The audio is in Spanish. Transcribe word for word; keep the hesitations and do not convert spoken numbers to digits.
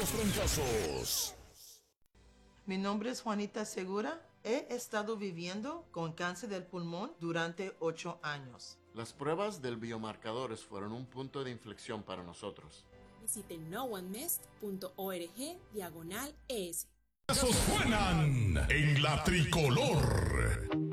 los trancazos. Mi nombre es Juanita Segura. He estado viviendo con cáncer del pulmón durante ocho años. Las pruebas del biomarcadores fueron un punto de inflexión para nosotros. Visite no one mist punto org diagonal es. ¡Esos suenan en la tricolor!